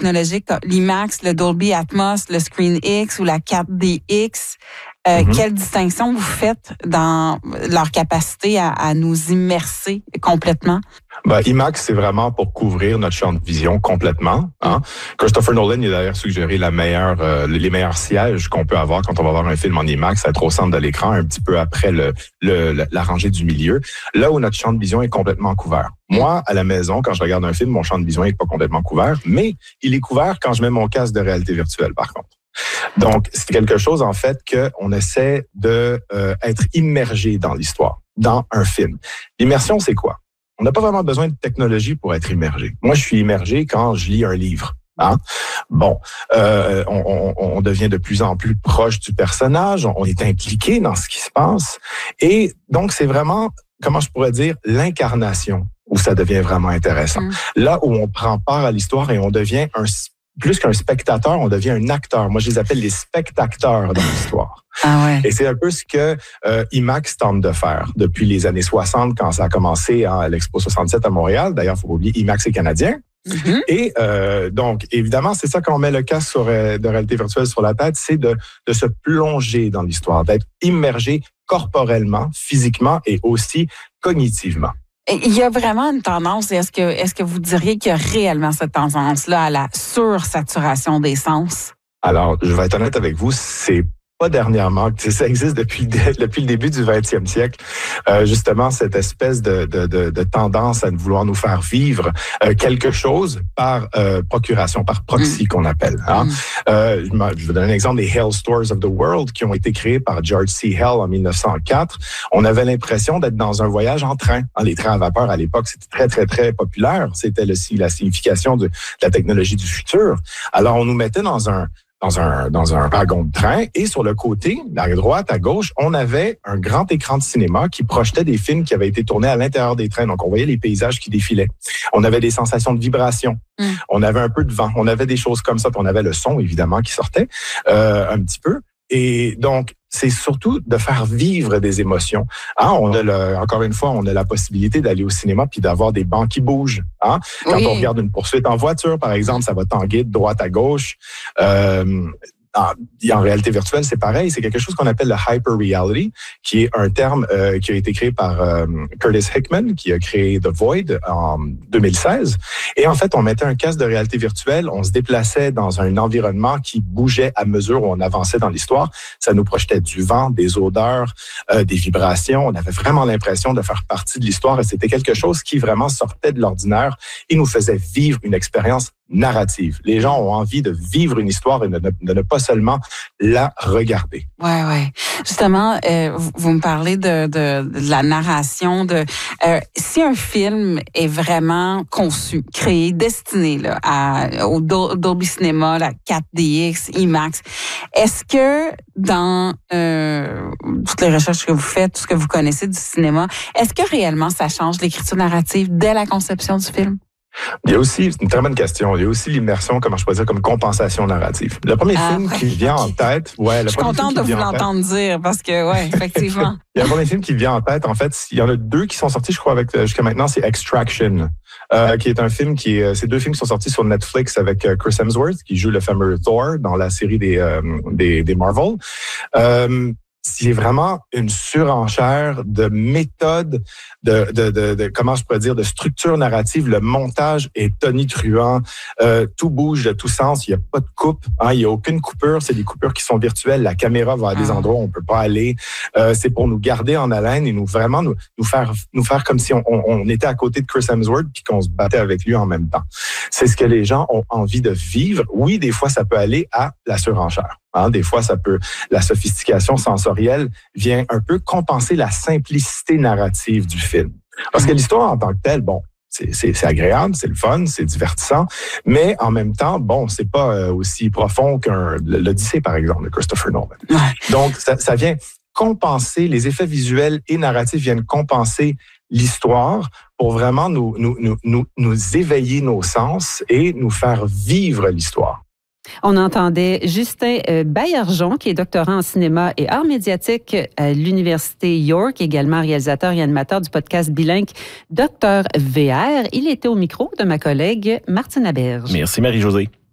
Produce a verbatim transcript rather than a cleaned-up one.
technologiques, l'IMAX, le Dolby Atmos, le ScreenX ou la quatre D X. Euh, mm-hmm. Quelle distinction vous faites dans leur capacité à, à nous immerser complètement? Ben, IMAX, c'est vraiment pour couvrir notre champ de vision complètement. Hein? Mm. Christopher Nolan il a d'ailleurs suggéré la meilleure, euh, les meilleurs sièges qu'on peut avoir quand on va voir un film en IMAX, être au centre de l'écran, un petit peu après le, le, la rangée du milieu, là où notre champ de vision est complètement couvert. Moi, à la maison, quand je regarde un film, mon champ de vision n'est pas complètement couvert, mais il est couvert quand je mets mon casque de réalité virtuelle, par contre. Donc, c'est quelque chose, en fait, qu'on essaie de euh, être immergé dans l'histoire, dans un film. L'immersion, c'est quoi? On n'a pas vraiment besoin de technologie pour être immergé. Moi, je suis immergé quand je lis un livre. Hein? Bon, euh, on, on, on devient de plus en plus proche du personnage, on est impliqué dans ce qui se passe. Et donc, c'est vraiment, comment je pourrais dire, l'incarnation où ça devient vraiment intéressant. Mmh. Là où on prend part à l'histoire et on devient un plus qu'un spectateur, on devient un acteur. Moi, je les appelle les spectateurs dans l'histoire. Ah ouais. Et c'est un peu ce que euh, IMAX tente de faire depuis les années soixante, quand ça a commencé hein, à l'Expo soixante-sept à Montréal. D'ailleurs, il faut pas oublier, IMAX est canadien. Mm-hmm. Et euh, donc, évidemment, c'est ça quand on met le casque sur, euh, de réalité virtuelle sur la tête, c'est de, de se plonger dans l'histoire, d'être immergé corporellement, physiquement et aussi cognitivement. Il y a vraiment une tendance, est-ce que, est-ce que vous diriez qu'il y a réellement cette tendance-là à la sursaturation des sens? Alors, je vais être honnête avec vous, c'est pas dernièrement, ça existe depuis, depuis le début du vingtième siècle, euh, justement cette espèce de, de, de, de tendance à vouloir nous faire vivre euh, quelque chose par euh, procuration, par proxy mm. qu'on appelle. Hein? Mm. Euh, je vais donner un exemple des Hell Stores of the World qui ont été créés par George C. Hell en mille neuf cent quatre. On avait l'impression d'être dans un voyage en train. Hein, les trains à vapeur à l'époque, c'était très, très, très populaire. C'était le, la signification de, de la technologie du futur. Alors, on nous mettait dans un Dans un, dans un wagon de train et sur le côté, à droite, à gauche, on avait un grand écran de cinéma qui projetait des films qui avaient été tournés à l'intérieur des trains. Donc, on voyait les paysages qui défilaient. On avait des sensations de vibration. Mm. On avait un peu de vent. On avait des choses comme ça. Puis on avait le son, évidemment, qui sortait euh, un petit peu. Et donc, c'est surtout de faire vivre des émotions. Hein, on a le, encore une fois, on a la possibilité d'aller au cinéma puis d'avoir des bancs qui bougent. Hein? Quand oui. on regarde une poursuite en voiture, par exemple, ça va tanguer de droite à gauche. Euh, En, en réalité virtuelle, c'est pareil. C'est quelque chose qu'on appelle le hyper reality, qui est un terme euh, qui a été créé par euh, Curtis Hickman, qui a créé The Void en deux mille seize. Et en fait, on mettait un casque de réalité virtuelle, on se déplaçait dans un environnement qui bougeait à mesure où on avançait dans l'histoire. Ça nous projetait du vent, des odeurs, euh, des vibrations. On avait vraiment l'impression de faire partie de l'histoire et c'était quelque chose qui vraiment sortait de l'ordinaire et nous faisait vivre une expérience narrative. Les gens ont envie de vivre une histoire et de ne, de ne pas seulement la regarder. Ouais, ouais. Justement, euh, vous, vous me parlez de, de, de la narration. De euh, si un film est vraiment conçu, créé, destiné là, à, au Dolby Cinema, la quatre D X, IMAX, est-ce que dans euh, toutes les recherches que vous faites, tout ce que vous connaissez du cinéma, est-ce que réellement ça change l'écriture narrative dès la conception du film? Il y a aussi, c'est une très bonne question, il y a aussi l'immersion, comment je peux dire, comme compensation narrative. Le premier ah, film ouais. qui vient en tête... Ouais, le je suis contente de vous l'entendre dire, parce que, ouais, effectivement. Il y a un premier film qui vient en tête, en fait, il y en a deux qui sont sortis, je crois, avec jusqu'à maintenant, c'est Extraction, euh, qui est un film qui est... C'est deux films qui sont sortis sur Netflix avec Chris Hemsworth, qui joue le fameux Thor dans la série des, euh, des, des Marvel. Euh, c'est vraiment une surenchère de méthodes, de, de, de, de comment je pourrais dire, de structure narrative. Le montage est tonitruant, euh, tout bouge de tous sens, il n'y a pas de coupe, hein, il n'y a aucune coupure, c'est des coupures qui sont virtuelles, la caméra va à des endroits où on ne peut pas aller. Euh, c'est pour nous garder en haleine et nous vraiment nous, nous, faire, nous faire comme si on, on, on était à côté de Chris Hemsworth puis qu'on se battait avec lui en même temps. C'est ce que les gens ont envie de vivre. Oui, des fois, ça peut aller à la surenchère. Hein, des fois, ça peut, la sophistication sensorielle vient un peu compenser la simplicité narrative du film. Parce que l'histoire en tant que telle, bon, c'est, c'est, c'est agréable, c'est le fun, c'est divertissant, mais en même temps, bon, c'est pas aussi profond qu'un l'Odyssée, par exemple, de Christopher Nolan. Donc, ça, ça vient compenser, les effets visuels et narratifs viennent compenser l'histoire pour vraiment nous, nous, nous, nous, nous éveiller nos sens et nous faire vivre l'histoire. On entendait Justin Baillargeon, qui est doctorant en cinéma et arts médiatiques à l'Université York, également réalisateur et animateur du podcast bilingue Docteur V R. Il était au micro de ma collègue Martine Aberge. Merci Marie-Josée.